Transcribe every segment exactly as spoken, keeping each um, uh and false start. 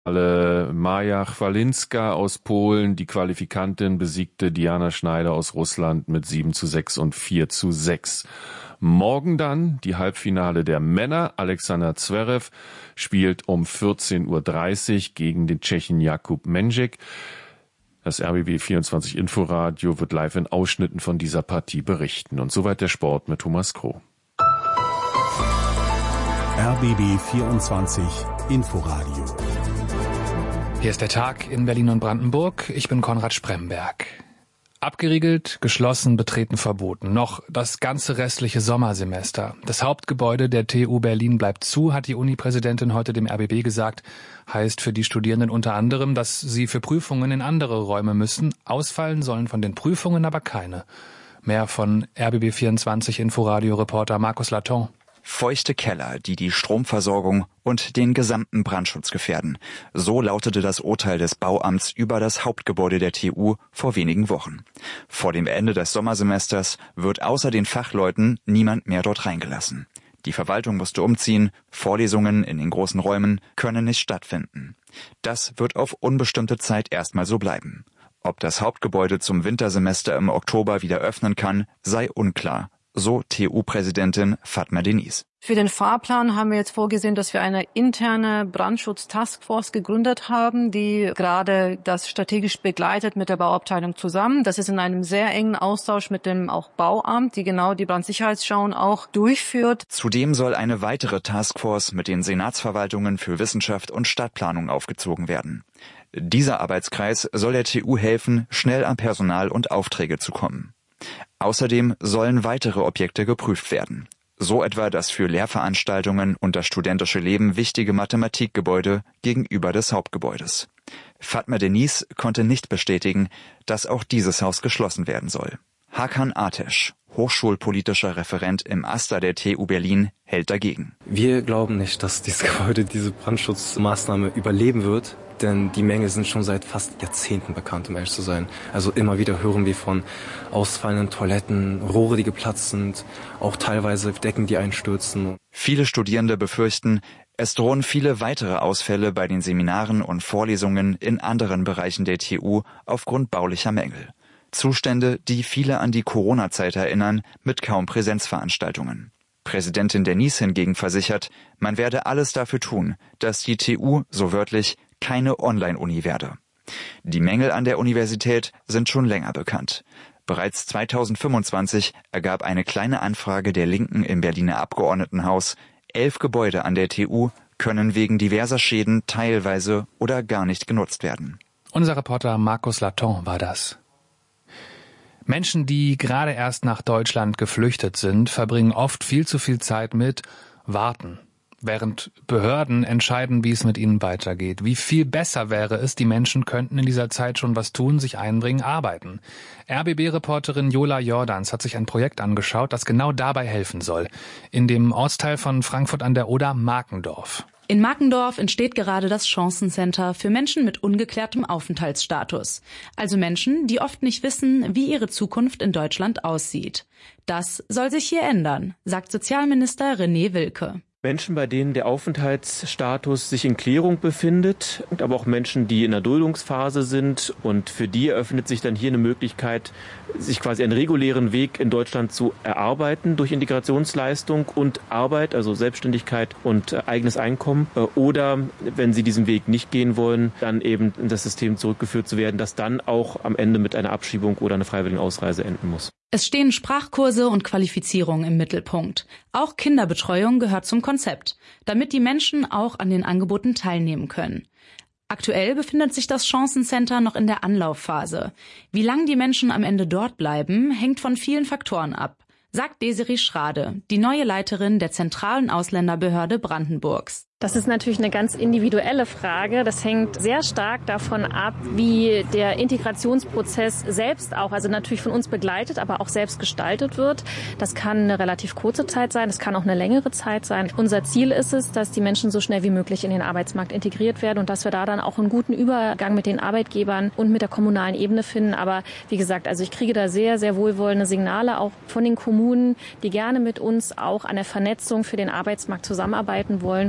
Maja Chwalinska aus Polen, die Qualifikantin, besiegte Diana Schneider aus Russland mit sieben zu sechs und vier zu sechs. Morgen dann die Halbfinale der Männer. Alexander Zverev spielt um vierzehn Uhr dreißig gegen den Tschechen Jakub Menžek. Das R B B vierundzwanzig Inforadio wird live in Ausschnitten von dieser Partie berichten. Und soweit der Sport mit Thomas Kroh. R B B vierundzwanzig Inforadio. Hier ist der Tag in Berlin und Brandenburg. Ich bin Konrad Spremberg. Abgeriegelt, geschlossen, betreten verboten. Noch das ganze restliche Sommersemester. Das Hauptgebäude der T U Berlin bleibt zu, hat die Uni-Präsidentin heute dem R B B gesagt. Heißt für die Studierenden unter anderem, dass sie für Prüfungen in andere Räume müssen. Ausfallen sollen von den Prüfungen aber keine. Mehr von R B B vierundzwanzig Inforadio-Reporter Markus Laton. Feuchte Keller, die die Stromversorgung und den gesamten Brandschutz gefährden. So lautete das Urteil des Bauamts über das Hauptgebäude der T U vor wenigen Wochen. Vor dem Ende des Sommersemesters wird außer den Fachleuten niemand mehr dort reingelassen. Die Verwaltung musste umziehen, Vorlesungen in den großen Räumen können nicht stattfinden. Das wird auf unbestimmte Zeit erstmal so bleiben. Ob das Hauptgebäude zum Wintersemester im Oktober wieder öffnen kann, sei unklar. So T U-Präsidentin Fatma Deniz. Für den Fahrplan haben wir jetzt vorgesehen, dass wir eine interne Brandschutz-Taskforce gegründet haben, die gerade das strategisch begleitet mit der Bauabteilung zusammen. Das ist in einem sehr engen Austausch mit dem auch Bauamt, die genau die Brandsicherheitsschauen auch durchführt. Zudem soll eine weitere Taskforce mit den Senatsverwaltungen für Wissenschaft und Stadtplanung aufgezogen werden. Dieser Arbeitskreis soll der T U helfen, schnell an Personal und Aufträge zu kommen. Außerdem sollen weitere Objekte geprüft werden. So etwa das für Lehrveranstaltungen und das studentische Leben wichtige Mathematikgebäude gegenüber des Hauptgebäudes. Fatma Deniz konnte nicht bestätigen, dass auch dieses Haus geschlossen werden soll. Hakan Ateş, hochschulpolitischer Referent im AStA der T U Berlin, hält dagegen. Wir glauben nicht, dass dieses Gebäude diese Brandschutzmaßnahme überleben wird. Denn die Mängel sind schon seit fast Jahrzehnten bekannt, um ehrlich zu sein. Also immer wieder hören wir von ausfallenden Toiletten, Rohre, die geplatzt sind, auch teilweise Decken, die einstürzen. Viele Studierende befürchten, es drohen viele weitere Ausfälle bei den Seminaren und Vorlesungen in anderen Bereichen der T U aufgrund baulicher Mängel. Zustände, die viele an die Corona-Zeit erinnern, mit kaum Präsenzveranstaltungen. Präsidentin Deniz hingegen versichert, man werde alles dafür tun, dass die T U, so wörtlich, keine Online-Uni werde. Die Mängel an der Universität sind schon länger bekannt. Bereits zweitausendfünfundzwanzig ergab eine kleine Anfrage der Linken im Berliner Abgeordnetenhaus, elf Gebäude an der T U können wegen diverser Schäden teilweise oder gar nicht genutzt werden. Unser Reporter Markus Laton war das. Menschen, die gerade erst nach Deutschland geflüchtet sind, verbringen oft viel zu viel Zeit mit Warten. Während Behörden entscheiden, wie es mit ihnen weitergeht. Wie viel besser wäre es, die Menschen könnten in dieser Zeit schon was tun, sich einbringen, arbeiten. R B B-Reporterin Jola Jordans hat sich ein Projekt angeschaut, das genau dabei helfen soll. In dem Ortsteil von Frankfurt an der Oder, Markendorf. In Markendorf entsteht gerade das Chancencenter für Menschen mit ungeklärtem Aufenthaltsstatus. Also Menschen, die oft nicht wissen, wie ihre Zukunft in Deutschland aussieht. Das soll sich hier ändern, sagt Sozialminister René Wilke. Menschen, bei denen der Aufenthaltsstatus sich in Klärung befindet, aber auch Menschen, die in der Duldungsphase sind. Und für die eröffnet sich dann hier eine Möglichkeit, sich quasi einen regulären Weg in Deutschland zu erarbeiten durch Integrationsleistung und Arbeit, also Selbstständigkeit und eigenes Einkommen. Oder wenn sie diesen Weg nicht gehen wollen, dann eben in das System zurückgeführt zu werden, das dann auch am Ende mit einer Abschiebung oder einer freiwilligen Ausreise enden muss. Es stehen Sprachkurse und Qualifizierung im Mittelpunkt. Auch Kinderbetreuung gehört zum Konzept, damit die Menschen auch an den Angeboten teilnehmen können. Aktuell befindet sich das Chancencenter noch in der Anlaufphase. Wie lange die Menschen am Ende dort bleiben, hängt von vielen Faktoren ab, sagt Desiree Schrade, die neue Leiterin der zentralen Ausländerbehörde Brandenburgs. Das ist natürlich eine ganz individuelle Frage. Das hängt sehr stark davon ab, wie der Integrationsprozess selbst auch, also natürlich von uns begleitet, aber auch selbst gestaltet wird. Das kann eine relativ kurze Zeit sein, das kann auch eine längere Zeit sein. Unser Ziel ist es, dass die Menschen so schnell wie möglich in den Arbeitsmarkt integriert werden und dass wir da dann auch einen guten Übergang mit den Arbeitgebern und mit der kommunalen Ebene finden. Aber wie gesagt, also ich kriege da sehr, sehr wohlwollende Signale auch von den Kommunen, die gerne mit uns auch an der Vernetzung für den Arbeitsmarkt zusammenarbeiten wollen.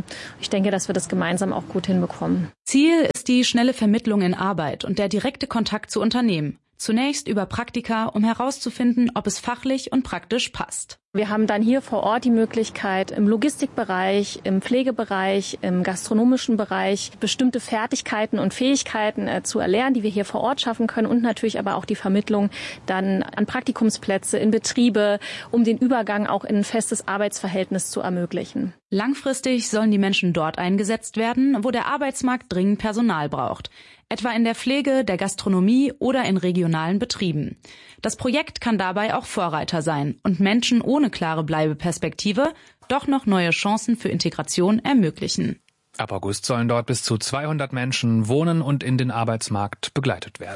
Ich denke, dass wir das gemeinsam auch gut hinbekommen. Ziel ist die schnelle Vermittlung in Arbeit und der direkte Kontakt zu Unternehmen. Zunächst über Praktika, um herauszufinden, ob es fachlich und praktisch passt. Wir haben dann hier vor Ort die Möglichkeit, im Logistikbereich, im Pflegebereich, im gastronomischen Bereich bestimmte Fertigkeiten und Fähigkeiten äh, zu erlernen, die wir hier vor Ort schaffen können und natürlich aber auch die Vermittlung dann an Praktikumsplätze in Betriebe, um den Übergang auch in ein festes Arbeitsverhältnis zu ermöglichen. Langfristig sollen die Menschen dort eingesetzt werden, wo der Arbeitsmarkt dringend Personal braucht. Etwa in der Pflege, der Gastronomie oder in regionalen Betrieben. Das Projekt kann dabei auch Vorreiter sein und Menschen ohne klare Bleibeperspektive doch noch neue Chancen für Integration ermöglichen. Ab August sollen dort bis zu zweihundert Menschen wohnen und in den Arbeitsmarkt begleitet werden.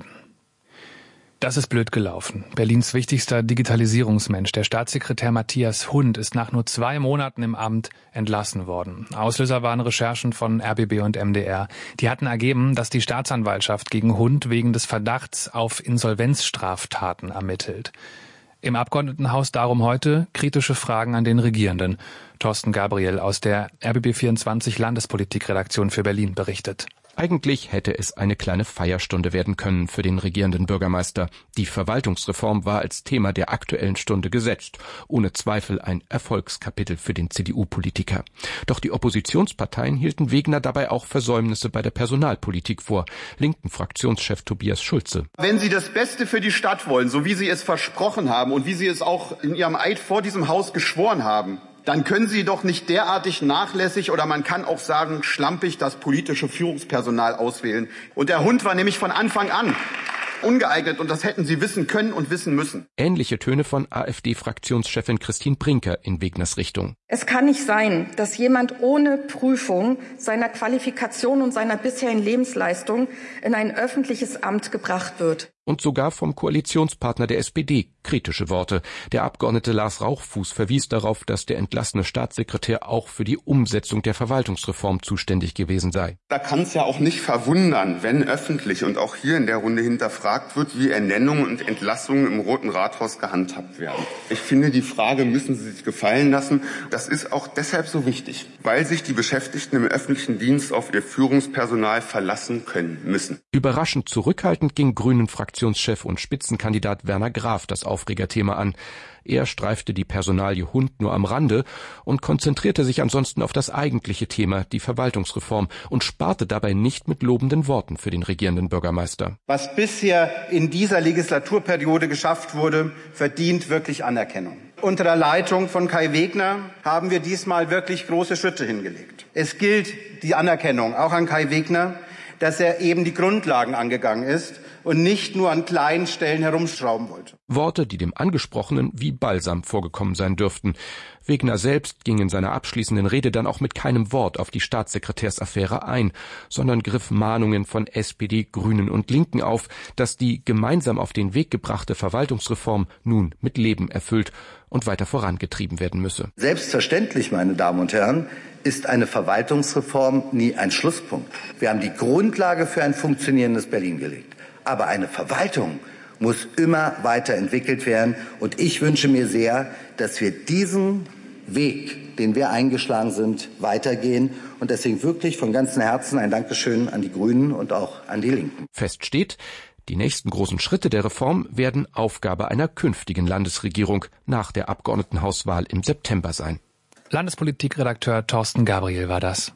Das ist blöd gelaufen. Berlins wichtigster Digitalisierungsmensch, der Staatssekretär Matthias Hund, ist nach nur zwei Monaten im Amt entlassen worden. Auslöser waren Recherchen von R B B und M D R. Die hatten ergeben, dass die Staatsanwaltschaft gegen Hund wegen des Verdachts auf Insolvenzstraftaten ermittelt. Im Abgeordnetenhaus darum heute kritische Fragen an den Regierenden. Thorsten Gabriel aus der R B B vierundzwanzig Landespolitikredaktion für Berlin berichtet. Eigentlich hätte es eine kleine Feierstunde werden können für den regierenden Bürgermeister. Die Verwaltungsreform war als Thema der Aktuellen Stunde gesetzt. Ohne Zweifel ein Erfolgskapitel für den C D U-Politiker. Doch die Oppositionsparteien hielten Wegner dabei auch Versäumnisse bei der Personalpolitik vor. Linken Fraktionschef Tobias Schulze. Wenn Sie das Beste für die Stadt wollen, so wie Sie es versprochen haben und wie Sie es auch in Ihrem Eid vor diesem Haus geschworen haben, dann können Sie doch nicht derartig nachlässig oder man kann auch sagen schlampig das politische Führungspersonal auswählen. Und der Hund war nämlich von Anfang an ungeeignet und das hätten Sie wissen können und wissen müssen. Ähnliche Töne von AfD-Fraktionschefin Christine Brinker in Wegners Richtung. Es kann nicht sein, dass jemand ohne Prüfung seiner Qualifikation und seiner bisherigen Lebensleistung in ein öffentliches Amt gebracht wird. Und sogar vom Koalitionspartner der S P D kritische Worte. Der Abgeordnete Lars Rauchfuß verwies darauf, dass der entlassene Staatssekretär auch für die Umsetzung der Verwaltungsreform zuständig gewesen sei. Da kann es ja auch nicht verwundern, wenn öffentlich und auch hier in der Runde hinterfragt wird, wie Ernennungen und Entlassungen im Roten Rathaus gehandhabt werden. Ich finde, die Frage müssen Sie sich gefallen lassen. Das ist auch deshalb so wichtig, weil sich die Beschäftigten im öffentlichen Dienst auf ihr Führungspersonal verlassen können müssen. Überraschend zurückhaltend ging Grünen Fraktionschef und Spitzenkandidat Werner Graf das Aufregerthema an. Er streifte die Personalie Hund nur am Rande und konzentrierte sich ansonsten auf das eigentliche Thema, die Verwaltungsreform, und sparte dabei nicht mit lobenden Worten für den regierenden Bürgermeister. Was bisher in dieser Legislaturperiode geschafft wurde, verdient wirklich Anerkennung. Unter der Leitung von Kai Wegner haben wir diesmal wirklich große Schritte hingelegt. Es gilt die Anerkennung auch an Kai Wegner, dass er eben die Grundlagen angegangen ist und nicht nur an kleinen Stellen herumschrauben wollte. Worte, die dem Angesprochenen wie Balsam vorgekommen sein dürften. Wegner selbst ging in seiner abschließenden Rede dann auch mit keinem Wort auf die Staatssekretärsaffäre ein, sondern griff Mahnungen von S P D, Grünen und Linken auf, dass die gemeinsam auf den Weg gebrachte Verwaltungsreform nun mit Leben erfüllt und weiter vorangetrieben werden müsse. Selbstverständlich, meine Damen und Herren, ist eine Verwaltungsreform nie ein Schlusspunkt. Wir haben die Grundlage für ein funktionierendes Berlin gelegt. Aber eine Verwaltung muss immer weiterentwickelt werden. Und ich wünsche mir sehr, dass wir diesen Weg, den wir eingeschlagen sind, weitergehen. Und deswegen wirklich von ganzem Herzen ein Dankeschön an die Grünen und auch an die Linken. Fest steht, die nächsten großen Schritte der Reform werden Aufgabe einer künftigen Landesregierung nach der Abgeordnetenhauswahl im September sein. Landespolitikredakteur Thorsten Gabriel war das.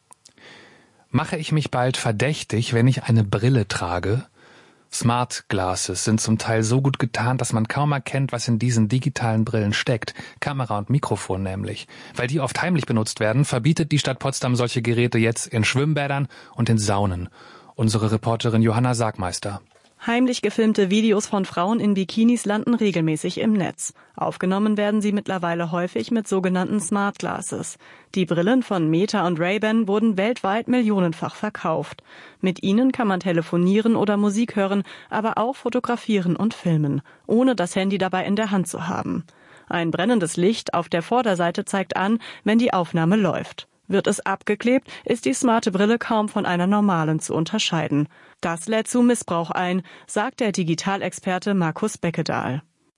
Mache ich mich bald verdächtig, wenn ich eine Brille trage? Smart Glasses sind zum Teil so gut getarnt, dass man kaum erkennt, was in diesen digitalen Brillen steckt. Kamera und Mikrofon nämlich. Weil die oft heimlich benutzt werden, verbietet die Stadt Potsdam solche Geräte jetzt in Schwimmbädern und in Saunen. Unsere Reporterin Johanna Sargmeister. Heimlich gefilmte Videos von Frauen in Bikinis landen regelmäßig im Netz. Aufgenommen werden sie mittlerweile häufig mit sogenannten Smart Glasses. Die Brillen von Meta und Ray-Ban wurden weltweit millionenfach verkauft. Mit ihnen kann man telefonieren oder Musik hören, aber auch fotografieren und filmen, ohne das Handy dabei in der Hand zu haben. Ein brennendes Licht auf der Vorderseite zeigt an, wenn die Aufnahme läuft. Wird es abgeklebt, ist die smarte Brille kaum von einer normalen zu unterscheiden. Das lädt zu Missbrauch ein, sagt der Digitalexperte Markus Beckedahl.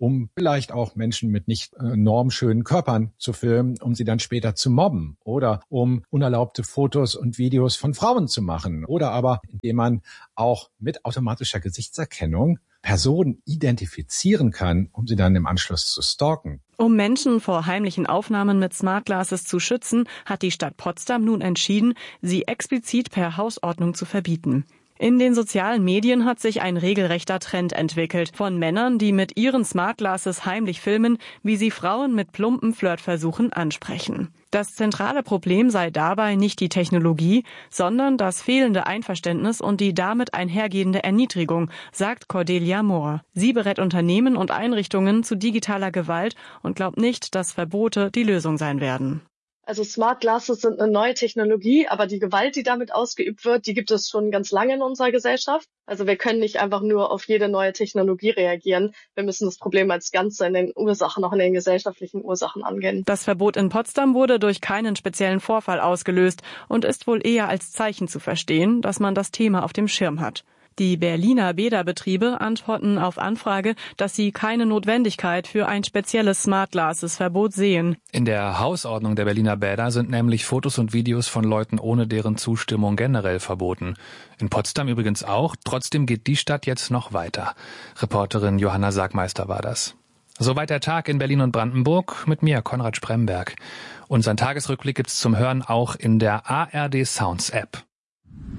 um vielleicht auch Menschen mit nicht äh, normschönen Körpern zu filmen, um sie dann später zu mobben oder um unerlaubte Fotos und Videos von Frauen zu machen oder aber indem man auch mit automatischer Gesichtserkennung Personen identifizieren kann, um sie dann im Anschluss zu stalken. Um Menschen vor heimlichen Aufnahmen mit Smart Glasses zu schützen, hat die Stadt Potsdam nun entschieden, sie explizit per Hausordnung zu verbieten. In den sozialen Medien hat sich ein regelrechter Trend entwickelt von Männern, die mit ihren Smart Glasses heimlich filmen, wie sie Frauen mit plumpen Flirtversuchen ansprechen. Das zentrale Problem sei dabei nicht die Technologie, sondern das fehlende Einverständnis und die damit einhergehende Erniedrigung, sagt Cordelia Mohr. Sie berät Unternehmen und Einrichtungen zu digitaler Gewalt und glaubt nicht, dass Verbote die Lösung sein werden. Also Smart Glasses sind eine neue Technologie, aber die Gewalt, die damit ausgeübt wird, die gibt es schon ganz lange in unserer Gesellschaft. Also wir können nicht einfach nur auf jede neue Technologie reagieren. Wir müssen das Problem als Ganze in den Ursachen, auch in den gesellschaftlichen Ursachen angehen. Das Verbot in Potsdam wurde durch keinen speziellen Vorfall ausgelöst und ist wohl eher als Zeichen zu verstehen, dass man das Thema auf dem Schirm hat. Die Berliner Bäderbetriebe antworten auf Anfrage, dass sie keine Notwendigkeit für ein spezielles Smart Glasses Verbot sehen. In der Hausordnung der Berliner Bäder sind nämlich Fotos und Videos von Leuten ohne deren Zustimmung generell verboten. In Potsdam übrigens auch. Trotzdem geht die Stadt jetzt noch weiter. Reporterin Johanna Sagmeister war das. Soweit der Tag in Berlin und Brandenburg mit mir, Konrad Spremberg. Unseren Tagesrückblick gibt's zum Hören auch in der A R D Sounds App.